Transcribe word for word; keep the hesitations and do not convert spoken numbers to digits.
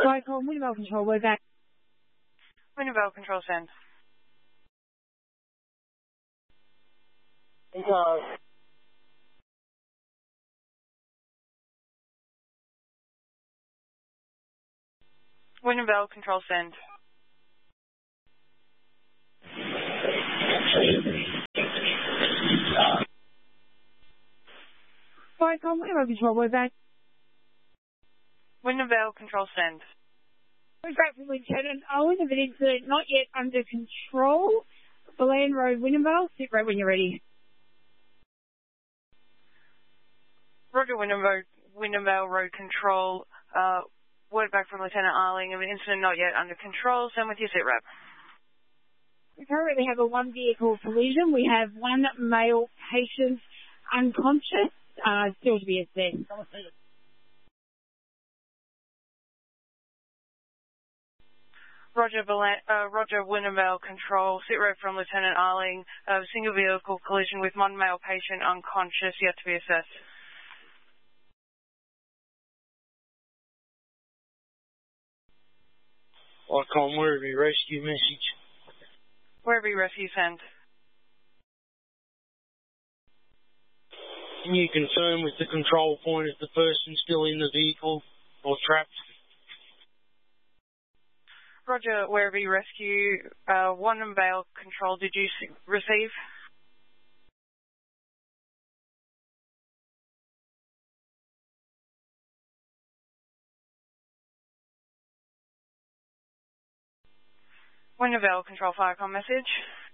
Flycom, Wintervale Control, we're back. Wintervale Control, send. Echo. Wintervale Control, send. Flycom, Wintervale Control, we're back. Wintervale Control, send. We're back from Lieutenant Owen of an incident not yet under control. Bland Road, Wintervale. Sit right when you're ready. Roger, Wintervale, Wintervale Road Control. Uh, word back from Lieutenant Arling of an incident not yet under control. Send with your sit rep. We currently have a one vehicle collision. We have one male patient unconscious, uh, still to be assessed. Roger, Bela- uh, Roger, Wintervale Control. Sit rep from Lieutenant Arling. Uh, single vehicle collision with one male patient unconscious, yet to be assessed. Flycom, wherever your rescue message. Wherever you rescue, send. Can you confirm with the control point if the person's still in the vehicle or trapped? Roger, wherever you rescue, uh, Wintervale Control, did you s- receive? Wintervale Control, Flycom message.